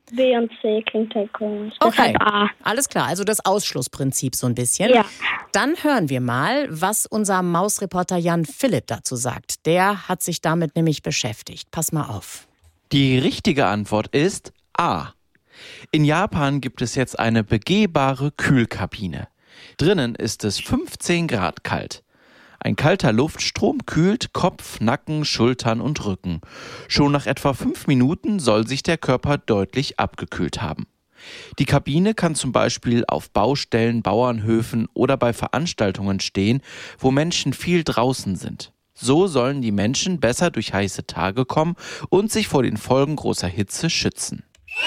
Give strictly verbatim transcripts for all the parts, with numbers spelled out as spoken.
B und C klingt halt komisch. Okay, Deshalb A. alles klar. Also das Ausschlussprinzip so ein bisschen. Ja. Dann hören wir mal, was unser Mausreporter Jan Philipp dazu sagt. Der hat sich damit nämlich beschäftigt. Pass mal auf. Die richtige Antwort ist A. In Japan gibt es jetzt eine begehbare Kühlkabine. Drinnen ist es fünfzehn Grad kalt. Ein kalter Luftstrom kühlt Kopf, Nacken, Schultern und Rücken. Schon nach etwa fünf Minuten soll sich der Körper deutlich abgekühlt haben. Die Kabine kann zum Beispiel auf Baustellen, Bauernhöfen oder bei Veranstaltungen stehen, wo Menschen viel draußen sind. So sollen die Menschen besser durch heiße Tage kommen und sich vor den Folgen großer Hitze schützen.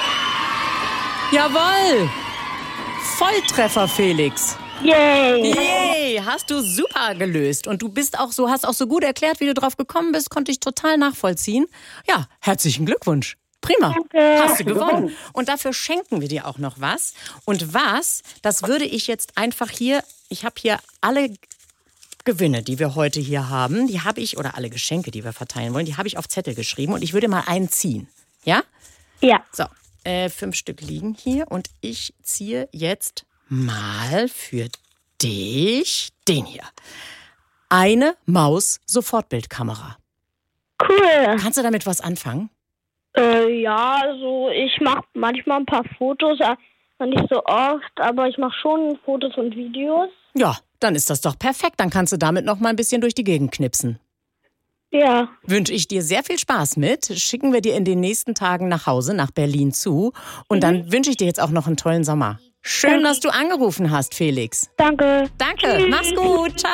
Jawohl! Volltreffer, Felix. Yay! Yay, hast du super gelöst. Und du bist auch so, hast auch so gut erklärt, wie du drauf gekommen bist, konnte ich total nachvollziehen. Ja, herzlichen Glückwunsch. Prima, Danke. hast du gewonnen. Und dafür schenken wir dir auch noch was. Und was, das würde ich jetzt einfach hier, ich habe hier alle Gewinne, die wir heute hier haben, die habe ich, oder alle Geschenke, die wir verteilen wollen, die habe ich auf Zettel geschrieben und ich würde mal einen ziehen. Ja? Ja. So, äh, fünf Stück liegen hier und ich ziehe jetzt mal für dich den hier. Eine Maus-Sofortbildkamera. Cool. Kannst du damit was anfangen? Äh, ja, also ich mache manchmal ein paar Fotos, aber nicht so oft, aber ich mache schon Fotos und Videos. Ja, dann ist das doch perfekt. Dann kannst du damit noch mal ein bisschen durch die Gegend knipsen. Ja. Wünsche ich dir sehr viel Spaß mit. Schicken wir dir in den nächsten Tagen nach Hause, nach Berlin zu. Und mhm. dann wünsche ich dir jetzt auch noch einen tollen Sommer. Schön, Danke. dass du angerufen hast, Felix. Danke. Danke, Tschüss. Mach's gut. Ciao.